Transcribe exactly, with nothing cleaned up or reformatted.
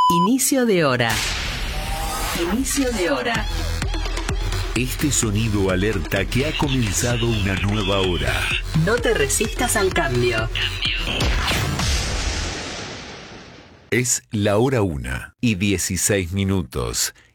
Inicio de hora. Inicio de hora. Este sonido alerta que ha comenzado una nueva hora. No te resistas al cambio. Es la hora una y dieciséis minutos.